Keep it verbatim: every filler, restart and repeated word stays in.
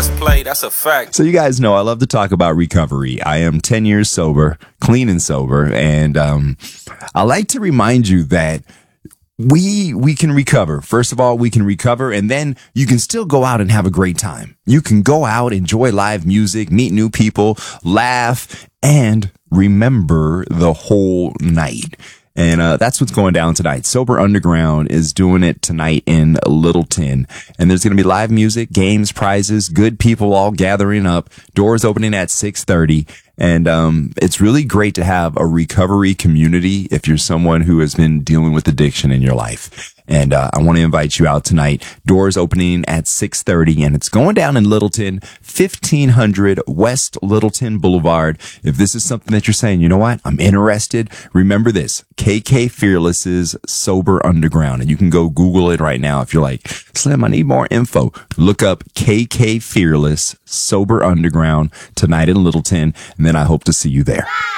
press play. That's a fact. So you guys know I love to talk about recovery. I am ten years sober, clean and sober, and um, I like to remind you that we we can recover. First of all, we can recover, and then you can still go out and have a great time. You can go out, enjoy live music, meet new people, laugh, and remember the whole night. And uh, that's what's going down tonight. Sober Underground is doing it tonight in Littleton. And there's going to be live music, games, prizes, good people all gathering up, doors opening at six thirty. And um, it's really great to have a recovery community if you're someone who has been dealing with addiction in your life. And uh, I want to invite you out tonight. Doors opening at six thirty, and it's going down in Littleton, fifteen hundred West Littleton Boulevard. If this is something that you're saying, you know what, I'm interested, remember this, K K Fearless's Sober Underground. And you can go Google it right now if you're like, Slim, I need more info. Look up K K Fearless Sober Underground tonight in Littleton, and then I hope to see you there.